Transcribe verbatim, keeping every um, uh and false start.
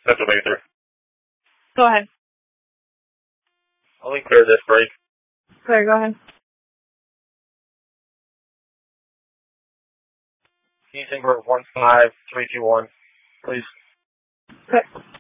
That's what made it through. Go ahead. Only clear this break. Clear, go ahead. Easy group one five three two one, please. Okay.